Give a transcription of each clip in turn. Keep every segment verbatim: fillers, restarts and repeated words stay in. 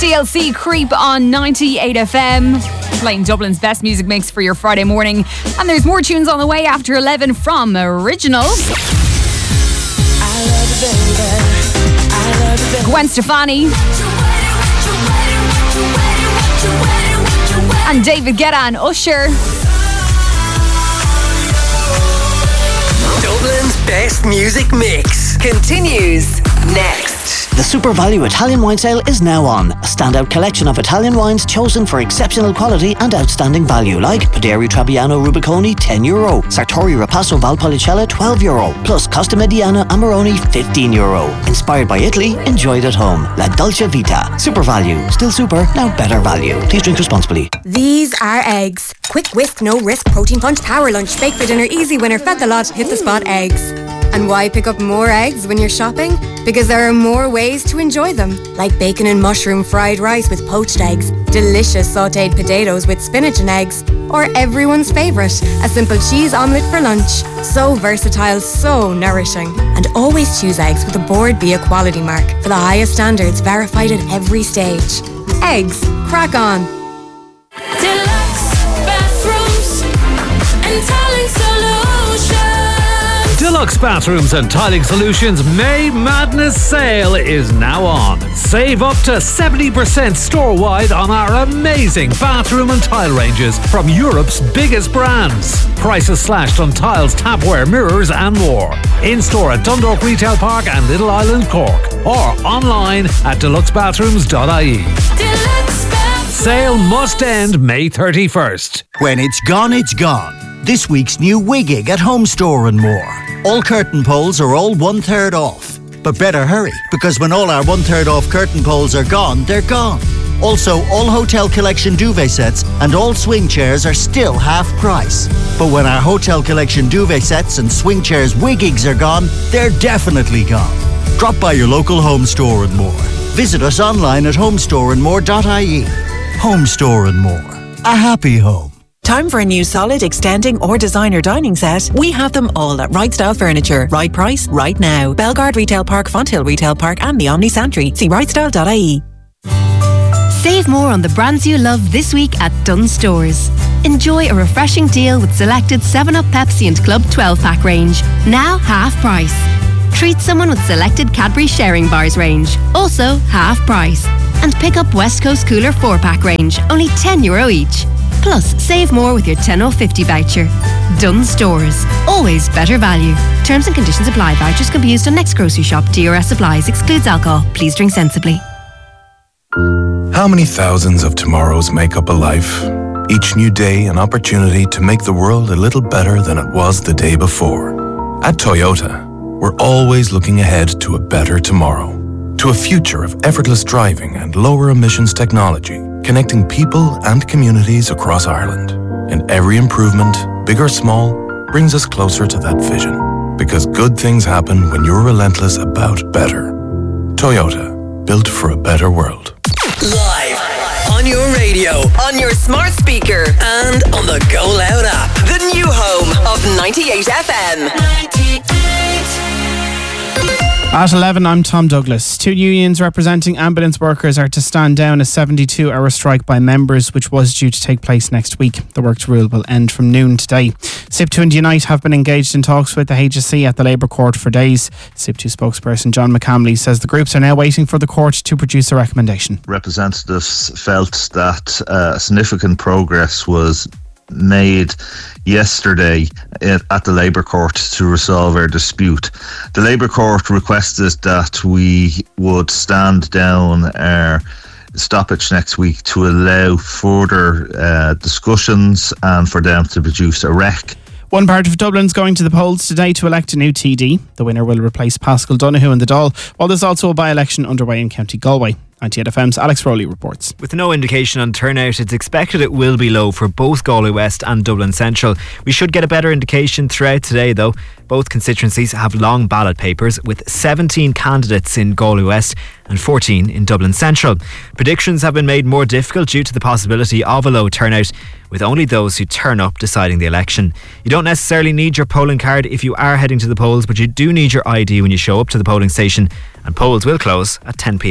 T L C Creep on ninety-eight F M. Playing Dublin's best music mix for your Friday morning. And there's more tunes on the way after eleven from Original. I love you, baby. I love you, baby. Gwen Stefani. And David Guetta and Usher. Dublin's best music mix continues next. The Super Value Italian Wine Sale is now on. A standout collection of Italian wines chosen for exceptional quality and outstanding value, like Paderi Trebbiano Rubiconi ten euro, Sartori Rapasso Valpolicella twelve euro, plus Costa Mediana Amarone fifteen euro. Inspired by Italy, enjoyed at home. La Dolce Vita. Super Value. Still super, now better value. Please drink responsibly. These are eggs. Quick whisk, no risk, protein punch, power lunch, bake for dinner, easy winner, fed the lot, hit the spot eggs. And why pick up more eggs when you're shopping? Because there are more ways to enjoy them. Like bacon and mushroom fried rice with poached eggs, delicious sautéed potatoes with spinach and eggs, or everyone's favourite, a simple cheese omelette for lunch. So versatile, so nourishing. And always choose eggs with a Board Bia quality mark for the highest standards, verified at every stage. Eggs, crack on. Deluxe bathrooms and tiling solutions. Deluxe Bathrooms and Tiling Solutions May Madness Sale is now on. Save up to seventy percent store-wide on our amazing bathroom and tile ranges from Europe's biggest brands. Prices slashed on tiles, tapware, mirrors and more. In-store at Dundalk Retail Park and Little Island, Cork. Or online at deluxe bathrooms dot I E. Deluxe Bathrooms. Sale must end May thirty-first. When it's gone, it's gone. This week's new Wiggig at Home Store and more. All curtain poles are all one-third off. But better hurry, because when all our one-third off curtain poles are gone, they're gone. Also, all Hotel Collection duvet sets and all swing chairs are still half price. But when our Hotel Collection duvet sets and swing chairs Wiggigs are gone, they're definitely gone. Drop by your local Home Store and more. Visit us online at home store and more dot I E. Home Store and More. A happy home. Time for a new solid, extending or designer dining set? We have them all at Right Style Furniture. Right price, right now. Belgard Retail Park, Fonthill Retail Park and the Omni Santry. See right style dot I E. Save more on the brands you love this week at Dunnes Stores. Enjoy a refreshing deal with selected seven up Pepsi and Club twelve pack range. Now half price. Treat someone with selected Cadbury Sharing Bars range. Also half price. And pick up West Coast Cooler four pack range. Only ten euro each. Plus, save more with your ten oh fifty voucher. Dunnes Stores. Always better value. Terms and conditions apply. Vouchers can be used on next grocery shop. D R S supplies. Excludes alcohol. Please drink sensibly. How many thousands of tomorrows make up a life? Each new day an opportunity to make the world a little better than it was the day before. At Toyota, we're always looking ahead to a better tomorrow. To a future of effortless driving and lower emissions technology, connecting people and communities across Ireland. And every improvement, big or small, brings us closer to that vision. Because good things happen when you're relentless about better. Toyota, built for a better world. Live on your radio, on your smart speaker, and on the Go Loud app. The new home of ninety-eight F M. At eleven, I'm Tom Douglas. Two unions representing ambulance workers are to stand down a seventy-two hour strike by members, which was due to take place next week. The works rule will end from noon today. S I P two and Unite have been engaged in talks with the H S C at the Labour Court for days. S I P two spokesperson John McCamley says the groups are now waiting for the court to produce a recommendation. Representatives felt that uh, significant progress was made yesterday at the Labour Court to resolve our dispute. The Labour Court requested that we would stand down our stoppage next week to allow further uh, discussions and for them to produce a rec. One part of Dublin's going to the polls today to elect a new T D. The winner will replace Pascal Donoghue in the Dáil, while there's also a by-election underway in County Galway. ninety-eight F M's Alex Rowley reports. With no indication on turnout, it's expected it will be low for both Galway West and Dublin Central. We should get a better indication throughout today, though. Both constituencies have long ballot papers, with seventeen candidates in Galway West and fourteen in Dublin Central. Predictions have been made more difficult due to the possibility of a low turnout, with only those who turn up deciding the election. You don't necessarily need your polling card if you are heading to the polls, but you do need your I D when you show up to the polling station, and polls will close at ten p m.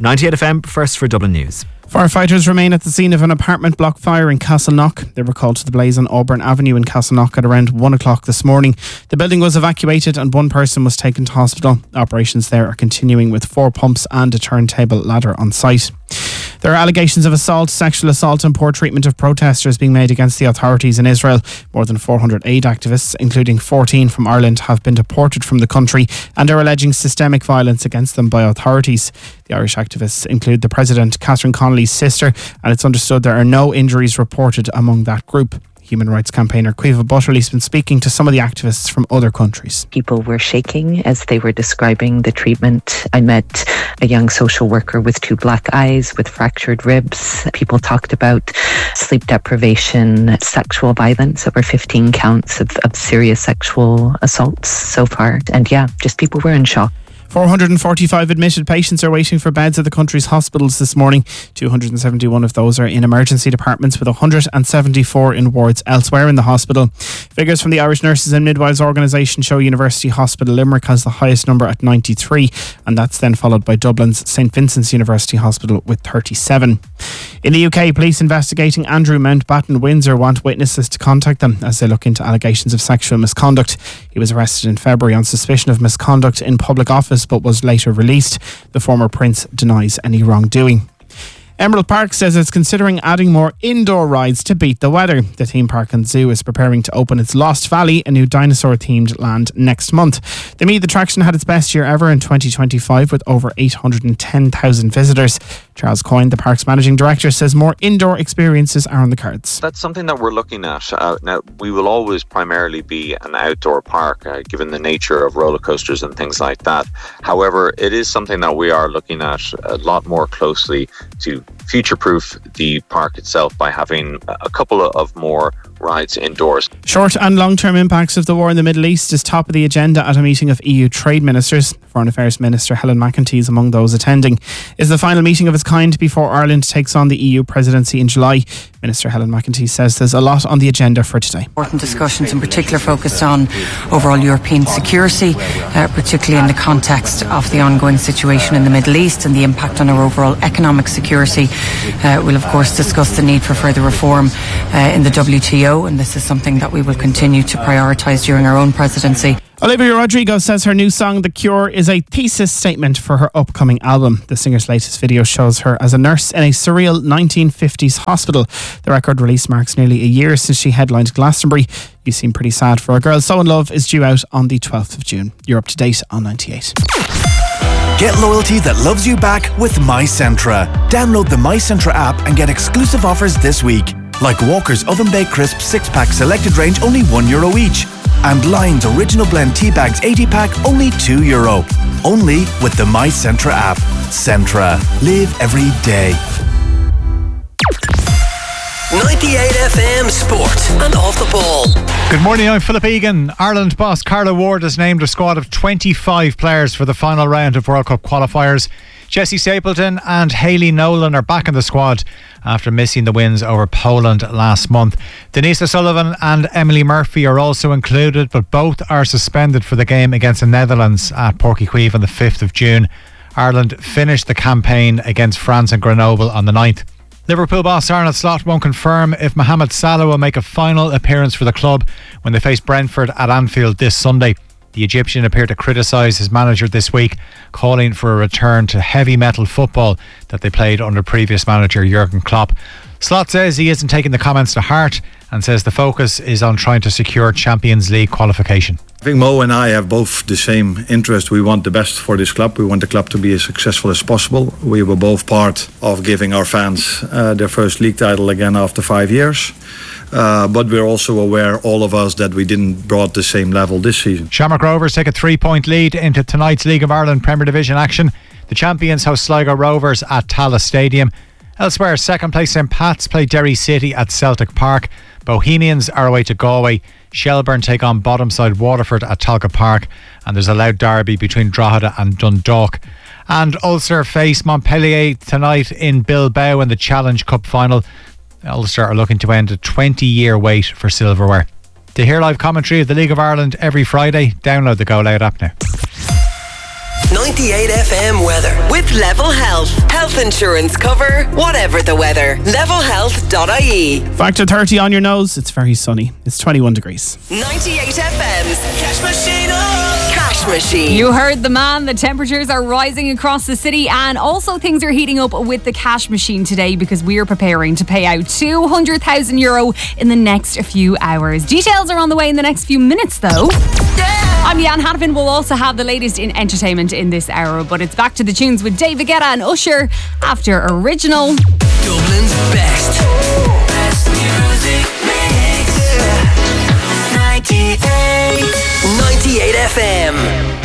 ninety-eight F M, first for Dublin News. Firefighters remain at the scene of an apartment block fire in Castleknock. They were called to the blaze on Auburn Avenue in Castleknock at around one o'clock this morning. The building was evacuated and one person was taken to hospital. Operations there are continuing with four pumps and a turntable ladder on site. There are allegations of assault, sexual assault and poor treatment of protesters being made against the authorities in Israel. More than four hundred aid activists, including fourteen from Ireland, have been deported from the country and are alleging systemic violence against them by authorities. The Irish activists include the President, Catherine Connolly's sister, and it's understood there are no injuries reported among that group. Human rights campaigner Caoimhe Butterley's been speaking to some of the activists from other countries. People were shaking as they were describing the treatment. I met a young social worker with two black eyes with fractured ribs. People talked about sleep deprivation, sexual violence, over fifteen counts of, of serious sexual assaults so far. And yeah, just people were in shock. four hundred forty-five admitted patients are waiting for beds at the country's hospitals this morning. two hundred seventy-one of those are in emergency departments, with one hundred seventy-four in wards elsewhere in the hospital. Figures from the Irish Nurses and Midwives organisation show University Hospital Limerick has the highest number at ninety-three, and that's then followed by Dublin's St Vincent's University Hospital with thirty-seven. In the U K, police investigating Andrew Mountbatten Windsor want witnesses to contact them as they look into allegations of sexual misconduct. He was arrested in February on suspicion of misconduct in public office, but was later released. The former prince denies any wrongdoing. Emerald Park says it's considering adding more indoor rides to beat the weather. The theme park and zoo is preparing to open its Lost Valley, a new dinosaur-themed land, next month. The Meath attraction had its best year ever in twenty twenty-five with over eight hundred ten thousand visitors. Charles Coyne, the park's managing director, says more indoor experiences are on the cards. That's something that we're looking at. Uh, now, we will always primarily be an outdoor park, uh, given the nature of roller coasters and things like that. However, it is something that we are looking at a lot more closely to future-proof the park itself by having a couple of more rides indoors. Short and long-term impacts of the war in the Middle East is top of the agenda at a meeting of E U trade ministers. Foreign Affairs Minister Helen McEntee is among those attending. It's the final meeting of its kind before Ireland takes on the E U presidency in July. Minister Helen McEntee says there's a lot on the agenda for today. Important discussions in particular focused on overall European security, uh, particularly in the context of the ongoing situation in the Middle East and the impact on our overall economic security. Uh, we'll of course discuss the need for further reform uh, in the W T O, and this is something that we will continue to prioritise during our own presidency. Olivia Rodrigo says her new song The Cure is a thesis statement for her upcoming album. The singer's latest video shows her as a nurse in a surreal nineteen fifties hospital. The record release marks nearly a year since she headlined Glastonbury. You Seem Pretty Sad for a Girl So In Love is due out on the twelfth of June. You're up to date on ninety-eight. Get loyalty that loves you back with MyCentra. Download the MyCentra app and get exclusive offers this week. Like Walker's Oven Baked Crisp six pack selected range, only one euro each. And Lion's Original Blend Tea Bags eighty pack, only two euro. Only with the MyCentra app. Centra. Live every day. ninety-eight F M Sport and Off the Ball. Good morning, I'm Philip Egan. Ireland boss Carla Ward has named a squad of twenty-five players for the final round of World Cup qualifiers. Jessie Stapleton and Hayley Nolan are back in the squad after missing the wins over Poland last month. Denise O'Sullivan and Emily Murphy are also included, but both are suspended for the game against the Netherlands at Páirc Uí Chaoimh on the fifth of June. Ireland finished the campaign against France and Grenoble on the ninth. Liverpool boss Arne Slot won't confirm if Mohamed Salah will make a final appearance for the club when they face Brentford at Anfield this Sunday. The Egyptian appeared to criticise his manager this week, calling for a return to heavy metal football that they played under previous manager Jurgen Klopp. Slot says he isn't taking the comments to heart and says the focus is on trying to secure Champions League qualification. I think Mo and I have both the same interest. We want the best for this club. We want the club to be as successful as possible. We were both part of giving our fans uh, their first league title again after five years. Uh, but we're also aware, all of us, that we didn't brought the same level this season. Shamrock Rovers take a three-point lead into tonight's League of Ireland Premier Division action. The champions host Sligo Rovers at Tallaght Stadium. Elsewhere, second place St Pat's play Derry City at Celtic Park. Bohemians are away to Galway. Shelburne take on bottom side Waterford at Talcott Park. And there's a loud derby between Drogheda and Dundalk. And Ulster face Montpellier tonight in Bilbao in the Challenge Cup final. Ulster are looking to end a twenty-year wait for silverware. To hear live commentary of the League of Ireland every Friday, download the Go Loud app now. ninety-eight F M weather with Level Health. Health insurance cover, whatever the weather. level health dot I E. Factor thirty on your nose. It's very sunny. It's twenty-one degrees. ninety-eight F M's Cash Machine. Cash Machine. You heard the man. The temperatures are rising across the city, and also things are heating up with the Cash Machine today because we are preparing to pay out two hundred thousand euro in the next few hours. Details are on the way in the next few minutes, though. I'm Jan Hannafin. We'll also have the latest in entertainment in this hour, but it's back to the tunes with David Guetta and Usher after Original. Dublin's best. Best music mix. ninety-eight. ninety-eight F M.